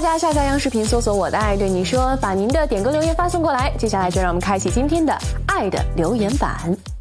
家下载央视频，搜索我的爱对你说，把您的点歌留言发送过来。接下来就让我们开启今天的爱的留言板。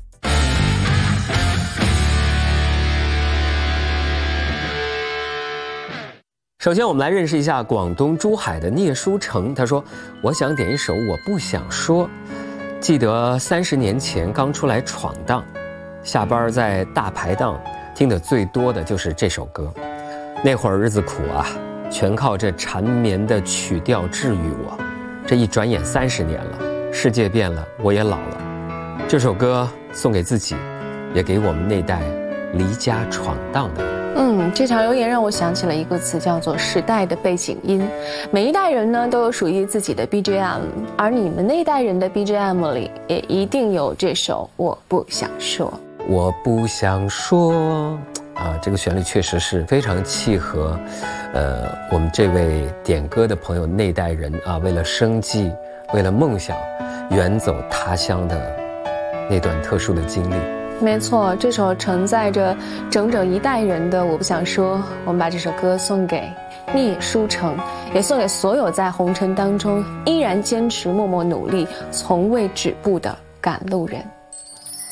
首先我们来认识一下广东珠海的聂书成，他说我想点一首我不想说。记得30年前刚出来闯荡，下班在大排档听得最多的就是这首歌。那会儿日子苦啊，全靠这缠绵的曲调治愈我。这一转眼30年了，世界变了，我也老了。这首歌送给自己，也给我们那代离家闯荡的人。 这条留言让我想起了一个词，叫做时代的背景音。每一代人呢都有属于自己的 BGM， 而你们那一代人的 BGM 里也一定有这首我不想说。 我不想说啊，这个旋律确实是非常契合我们这位点歌的朋友那代人啊，为了生计，为了梦想远走他乡的那段特殊的经历。 没错，这首承载着整整一代人的我不想说。我们把这首歌送给聂书成，也送给所有在红尘当中依然坚持默默努力从未止步的赶路人。